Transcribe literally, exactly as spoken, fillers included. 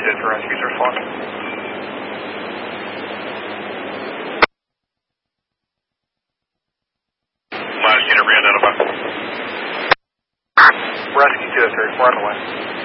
two for rescue, sir. One. Last unit re-identified. Rescue two oh three, we're on the way.